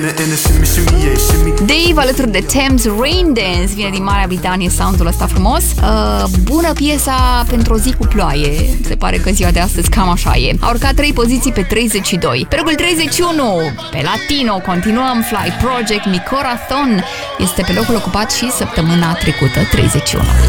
Dave alături de Thames Rain Dance vine din Marea Britanie, soundul ăsta frumos. Bună piesa pentru o zi cu ploaie. Se pare că ziua de astăzi cam așa e. A urcat 3 poziții pe 32. Pe locul 31, pe Latino, continuăm. Fly Project, Mi Corazón este pe locul ocupat și săptămâna trecută, 31.